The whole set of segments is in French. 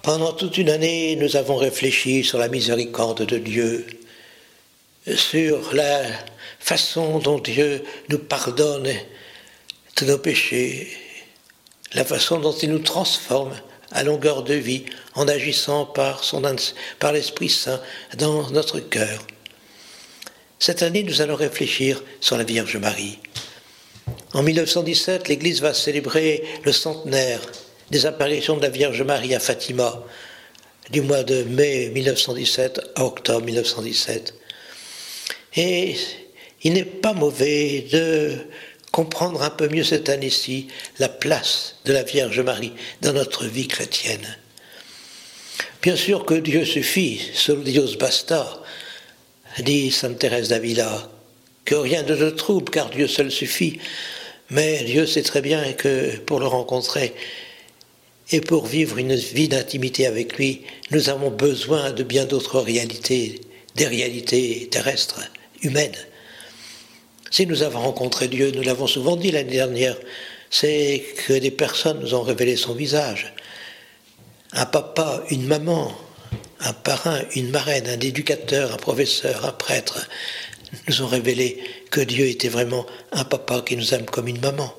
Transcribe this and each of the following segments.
Pendant toute une année, nous avons réfléchi sur la miséricorde de Dieu, sur la façon dont Dieu nous pardonne tous nos péchés, la façon dont il nous transforme à longueur de vie en agissant par l'Esprit Saint dans notre cœur. Cette année, nous allons réfléchir sur la Vierge Marie. En 1917, l'Église va célébrer le centenaire des apparitions de la Vierge Marie à Fatima, du mois de mai 1917 à octobre 1917. Et il n'est pas mauvais de comprendre un peu mieux cette année-ci la place de la Vierge Marie dans notre vie chrétienne. Bien sûr que Dieu suffit, solo Dios basta, dit sainte Thérèse d'Avila, que rien ne te trouble car Dieu seul suffit. Mais Dieu sait très bien que pour le rencontrer et pour vivre une vie d'intimité avec lui, nous avons besoin de bien d'autres réalités, des réalités terrestres, humaines. Si nous avons rencontré Dieu, nous l'avons souvent dit l'année dernière, c'est que des personnes nous ont révélé son visage. Un papa, une maman, un parrain, une marraine, un éducateur, un professeur, un prêtre, nous ont révélé que Dieu était vraiment un papa qui nous aime comme une maman.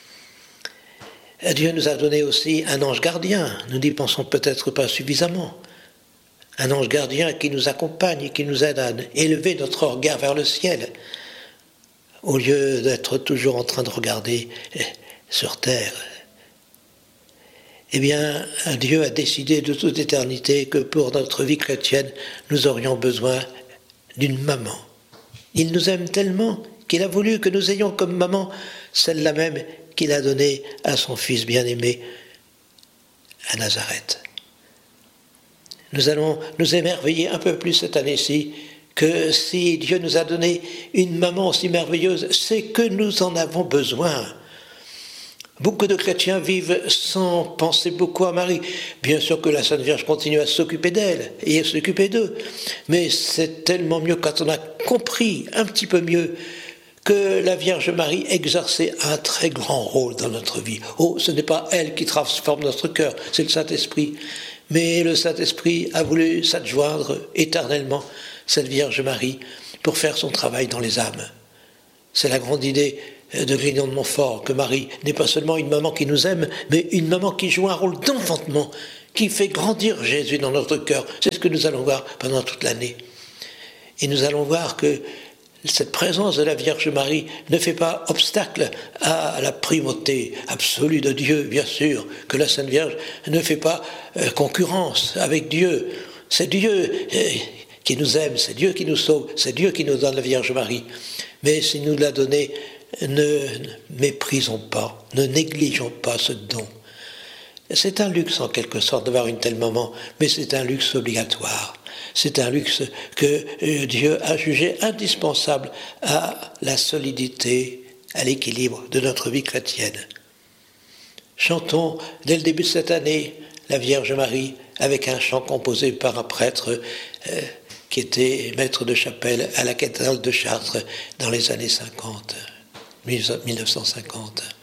Dieu nous a donné aussi un ange gardien, nous n'y pensons peut-être pas suffisamment. Un ange gardien qui nous accompagne et qui nous aide à élever notre regard vers le ciel, au lieu d'être toujours en train de regarder sur terre. Eh bien, Dieu a décidé de toute éternité que pour notre vie chrétienne, nous aurions besoin d'une maman. Il nous aime tellement qu'il a voulu que nous ayons comme maman celle-là même qu'il a donnée à son fils bien-aimé à Nazareth. Nous allons nous émerveiller un peu plus cette année-ci que si Dieu nous a donné une maman aussi merveilleuse, c'est que nous en avons besoin. Beaucoup de chrétiens vivent sans penser beaucoup à Marie. Bien sûr que la Sainte Vierge continue à s'occuper d'elle et à s'occuper d'eux, mais c'est tellement mieux quand on a compris un petit peu mieux que la Vierge Marie exerçait un très grand rôle dans notre vie. Oh, ce n'est pas elle qui transforme notre cœur, c'est le Saint-Esprit. Mais le Saint-Esprit a voulu s'adjoindre éternellement cette Vierge Marie pour faire son travail dans les âmes. C'est la grande idée de Grignon de Montfort, que Marie n'est pas seulement une maman qui nous aime, mais une maman qui joue un rôle d'enfantement, qui fait grandir Jésus dans notre cœur. C'est ce que nous allons voir pendant toute l'année. Et nous allons voir que cette présence de la Vierge Marie ne fait pas obstacle à la primauté absolue de Dieu, bien sûr, que la Sainte Vierge ne fait pas concurrence avec Dieu. C'est Dieu qui nous aime, c'est Dieu qui nous sauve, c'est Dieu qui nous donne la Vierge Marie. Mais s'il nous l'a donnée, ne méprisons pas, ne négligeons pas ce don. C'est un luxe en quelque sorte d'avoir une telle maman, mais c'est un luxe obligatoire. C'est un luxe que Dieu a jugé indispensable à la solidité, à l'équilibre de notre vie chrétienne. Chantons dès le début de cette année la Vierge Marie avec un chant composé par un prêtre qui était maître de chapelle à la cathédrale de Chartres dans les années 1950.